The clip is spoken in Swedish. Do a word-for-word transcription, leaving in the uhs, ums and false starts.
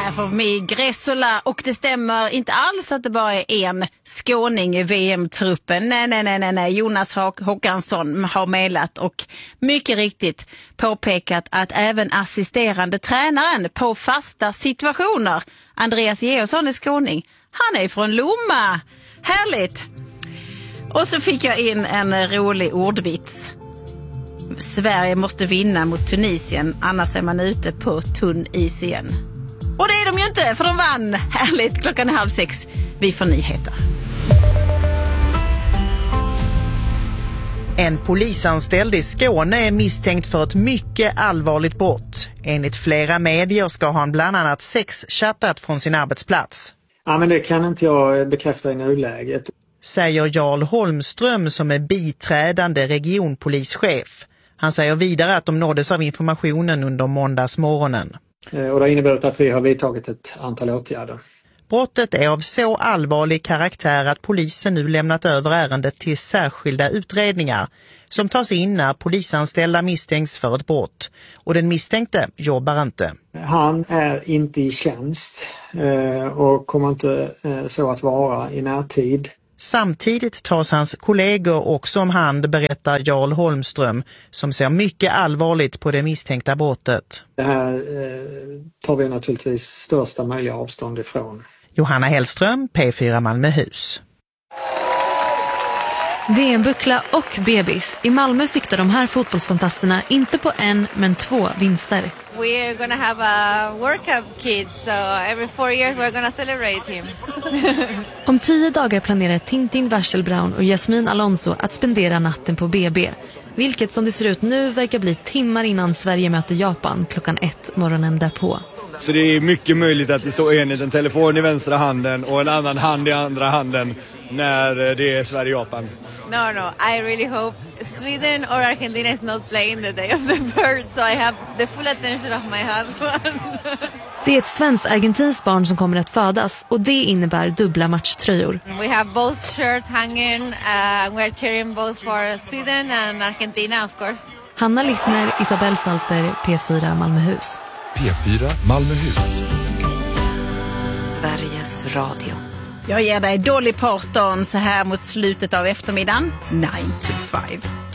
half of me, Gressola, och det stämmer inte alls att det bara är en skåning i V M-truppen. Nej, nej, nej, nej, nej. Jonas Håkansson har mejlat och mycket riktigt påpekat att även assisterande tränaren på fasta situationer, Andreas Georgsson, är skåning. Han är från Lomma. Härligt! Och så fick jag in en rolig ordvits. Sverige måste vinna mot Tunisien, annars är man ute på tunn is igen. Och det är de ju inte, för de vann. Härligt, klockan är halv sex. Vi får nyheter. En polisanställd i Skåne är misstänkt för ett mycket allvarligt brott. Enligt flera medier ska han bland annat sexchattat från sin arbetsplats. Ja, men det kan inte jag bekräfta i nuläget. Säger Jarl Holmström som är biträdande regionpolischef. Han säger vidare att de nåddes av informationen under måndagsmorgonen. Och det har inneburit att vi har vidtagit ett antal åtgärder. Brottet är av så allvarlig karaktär att polisen nu lämnat över ärendet till särskilda utredningar som tas in när polisanställda misstänks för ett brott. Och den misstänkte jobbar inte. Han är inte i tjänst och kommer inte så att vara i närtid. Samtidigt tas hans kollegor också om hand, berättar Jarl Holmström, som ser mycket allvarligt på det misstänkta brottet. Det här eh, tar vi naturligtvis största möjliga avstånd ifrån. Johanna Hellström, P fyra Malmöhus. V M-buckla och bebis. I Malmö siktar de här fotbollsfantasterna inte på en, men två vinster. We're gonna have a World Cup kid, so every four years we're gonna celebrate him. Om tio dagar planerar Tintin Wasselbraun och Jasmin Alonso att spendera natten på B B. Vilket som det ser ut nu verkar bli timmar innan Sverige möter Japan klockan ett morgonen därpå. Så det är mycket möjligt att det står en en telefon i vänstra handen och en annan hand i andra handen när det är Sverige-Japan. No, no, I really hope Sweden or Argentina is not playing the day of the bird, so I have the full attention of my husband. Det är ett svenskt-argentinskt barn som kommer att födas och det innebär dubbla matchtröjor. We have both shirts hanging, uh, we're cheering both for Sweden and Argentina, of course. Hanna Littner, Isabel Salter, P fyra Malmöhus. P fyra Malmöhus. Sveriges Radio. Jag ger dig Dolly Parton så här mot slutet av eftermiddagen. nine to five.